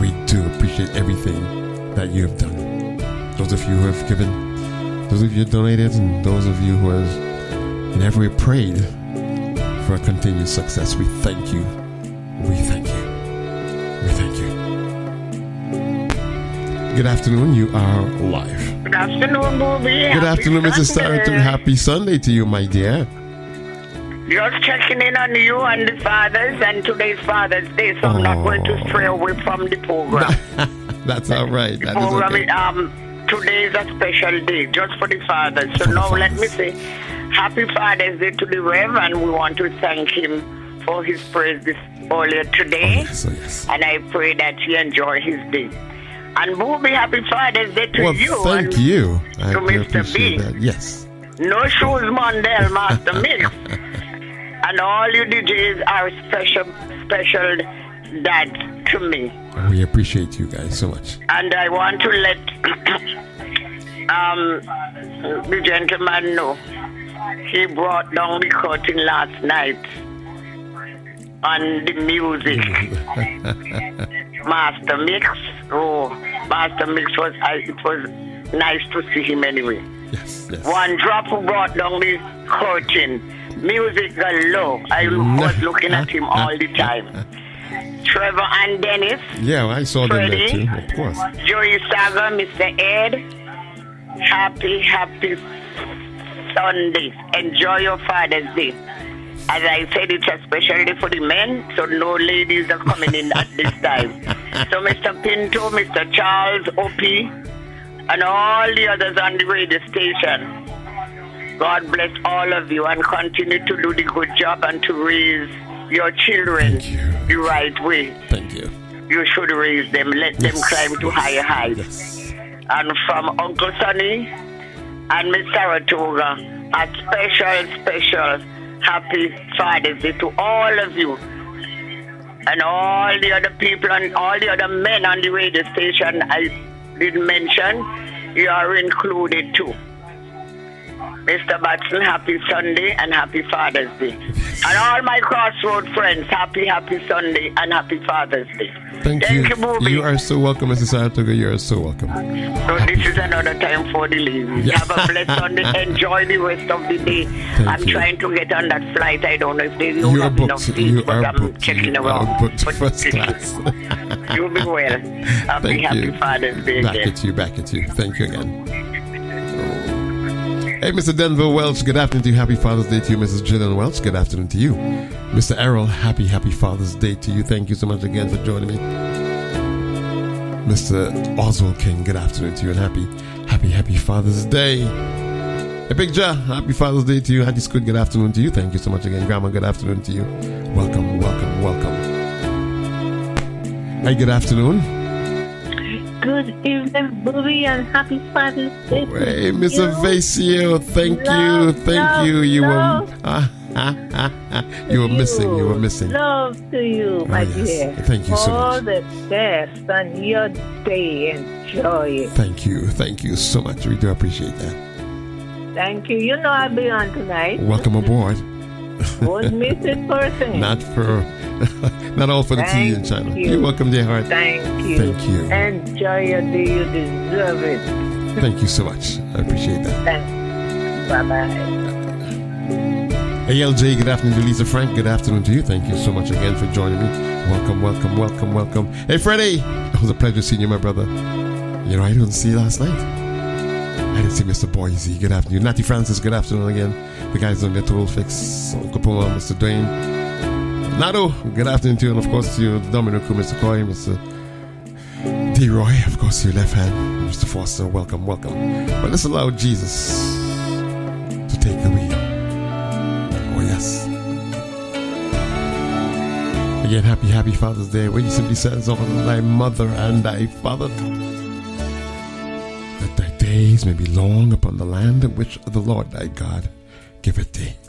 we do appreciate everything that you have done. Those of you who have given, those of you who donated, and those of you who have in every way prayed for continued success, we thank you. We thank you. We thank you. Good afternoon. You are live. Good afternoon, Booby. Good afternoon, Mrs. Starrington. Happy Sunday to you, my dear. Just checking in on you and the fathers, and today's Father's Day, so I'm not going to stray away from the program. That's all right. The that program is okay. Today is a special day just for the fathers. So now let me say Happy Father's Day to the Rev, and we want to thank him for his praise this earlier today. Oh, yes. And I pray that he enjoy his day. And Booby, Happy Father's Day to you. Thank you. To Mr. B. That. Yes. No Shoes Mondale, Master Mix. And all you DJs are special dad to me. We appreciate you guys so much. And I want to let the gentleman know he brought down the curtain last night on the music. Master Mix. Oh, Master Mix it was nice to see him anyway. Yes. One drop who brought down the curtain. Music got low. I was looking at him all the time. Trevor and Dennis. Yeah, I saw Freddie, them there too, of course. Joey Saga, Mr. Ed. Happy Sunday. Enjoy your Father's Day. As I said, it's a special day for the men, so no ladies are coming in at this time. So Mr. Pinto, Mr. Charles, Opie, and all the others on the radio station, God bless all of you and continue to do the good job and to raise your children the right way. Thank you. You should raise them. Let them climb to higher heights. Yes. And from Uncle Sonny and Miss Saratoga, a special Happy Father's Day to all of you. And all the other people and all the other men on the radio station I didn't mention, you are included too. Mr. Batson, happy Sunday and happy Father's Day. And all my Crossroad friends, happy Sunday and happy Father's Day. Thank you. Booby. You are so welcome, Mrs. Saratoga. You are so welcome. So this is another time for the ladies. Yeah. Have a blessed Sunday. Enjoy the rest of the day. I'm trying to get on that flight. I don't know if they don't have enough seats, but I'm checking around. You are booked first class. You'll be well. Happy Father's Day. Back at you. Thank you again. Hey, Mr. Denver Welch, good afternoon to you. Happy Father's Day to you. Mrs. Jillian Welch, good afternoon to you. Mr. Errol, happy Father's Day to you. Thank you so much again for joining me. Mr. Oswald King, good afternoon to you and happy Father's Day. Hey, Big Ja, happy Father's Day to you. Auntie Squid, good afternoon to you. Thank you so much again. Grandma, good afternoon to you. Welcome. Hey, good afternoon. Good evening, Booby, and happy Father's Day. Hey, Miss Avacio, thank you. You were missing. Love to you, my dear. Thank you so much. All the best on your day. Enjoy it. Thank you so much. We do appreciate that. Thank you. You know I'll be on tonight. Welcome aboard. Won't miss it for a thing. Not all for the TV and channel. You're welcome, dear heart. Thank you. Enjoy your day. You deserve it. Thank you so much. I appreciate that. Thanks. Bye-bye. ALJ, good afternoon to Lisa Frank. Good afternoon to you. Thank you so much again for joining me. Welcome. Hey, Freddie. It was a pleasure seeing you, my brother. You know, I didn't see you last night. I didn't see Mr. Boise. Good afternoon. Natty Francis, good afternoon again. The guys on their Total Fix. Uncle Puma, Mr. Dwayne. Nado, good afternoon to you. And of course, to you, Dominic, Mr. Coy, Mr. D-Roy, of course, your left hand, Mr. Foster. Welcome. But let's allow Jesus to take the wheel. Oh, yes. Again, happy Father's Day. Where he simply says, "Oh, thy mother and thy father, that thy days may be long upon the land in which the Lord thy God giveth thee."